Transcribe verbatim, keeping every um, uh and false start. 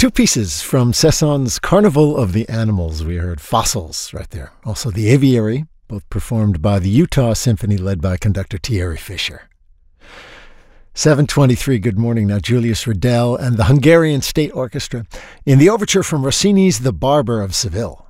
Two pieces from Cesson's Carnival of the Animals. We heard Fossils right there. Also The Aviary, both performed by the Utah Symphony led by conductor Thierry Fischer. seven twenty-three, good morning. Now Julius Riddell and the Hungarian State Orchestra in the overture from Rossini's The Barber of Seville.